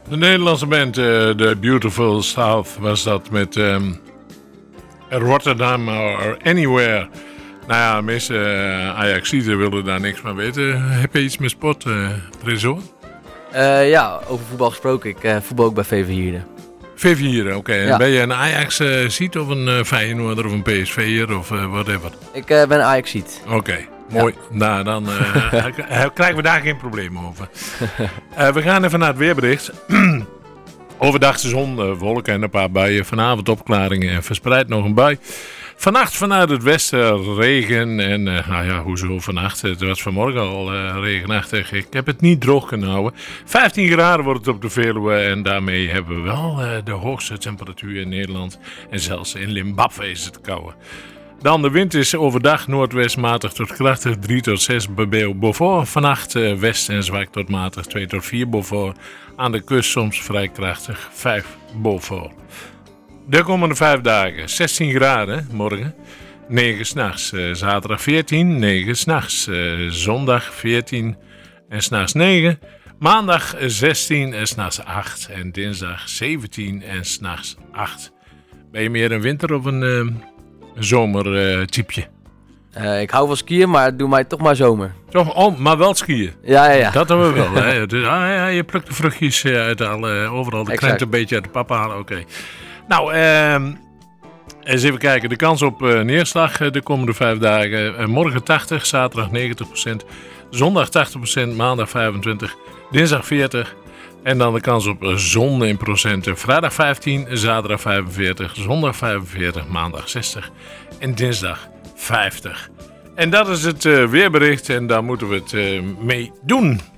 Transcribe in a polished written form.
De Nederlandse band, The Beautiful South, was dat met Rotterdam or Anywhere. Nou ja, de meeste Ajaxiden willen daar niks van weten. Heb je iets met sport, Tresor? Ja, over voetbal gesproken. Ik voetbal ook bij VV Hierden. VV Hierden, oké. Ja. Ben je een Ajax-ziet of een Feyenoorder of een PSV'er of whatever? Ik ben Ajaxiet. Oké, mooi. Ja. Nou, dan krijgen we daar geen probleem over. We gaan even naar het weerbericht. Overdag de zon, wolken en een paar buien. Vanavond opklaringen en verspreid nog een bui. Vannacht vanuit het westen regen en nou ja, hoezo vannacht? Het was vanmorgen al regenachtig. Ik heb het niet droog kunnen houden. 15 graden wordt het op de Veluwe en daarmee hebben we wel de hoogste temperatuur in Nederland. En zelfs in Limbabwe is het kouder. Dan de wind is overdag noordwest matig tot krachtig 3 tot 6 bij Beaufort. Vannacht west en zwak tot matig 2 tot 4 Beaufort. Aan de kust soms vrij krachtig 5 Beaufort. De komende 5 dagen 16 graden morgen, 9 s'nachts. Zaterdag 14, 9 s'nachts. Zondag 14 en s'nachts 9. Maandag 16 en s'nachts 8. En dinsdag 17 en s'nachts 8. Ben je meer een winter- of een zomertypeje? Ik hou van skiën, maar doe mij toch maar zomer. Toch, oh, maar wel skiën. Ja. Dat hebben we wel. Hè. Dus, je plukt de vruchtjes uit overal. De krent een beetje uit de pap halen. Oké. Nou, eens even kijken. De kans op neerslag de komende 5 dagen. Morgen 80, zaterdag 90%. Zondag 80%, maandag 25%. Dinsdag 40%. En dan de kans op zon in procenten. Vrijdag 15, zaterdag 45, zondag 45, maandag 60 en dinsdag 50. En dat is het weerbericht en daar moeten we het mee doen.